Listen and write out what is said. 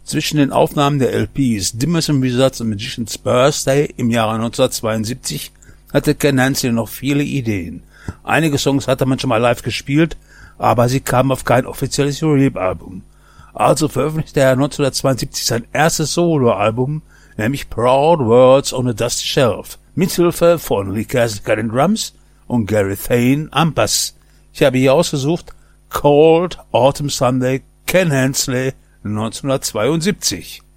Zwischen den Aufnahmen der LPs Dimmers and Wizards und Magician's Birthday im Jahre 1972 hatte Ken Hensley noch viele Ideen. Einige Songs hatte man schon mal live gespielt, aber sie kamen auf kein offizielles Release-Album. Also veröffentlichte er 1972 sein erstes Soloalbum, nämlich Proud Words on a Dusty Shelf, mithilfe von Lee Kasich an den Drums und Gary Thane am Bass. Ich habe hier ausgesucht Cold Autumn Sunday, Ken Hensley, 1972.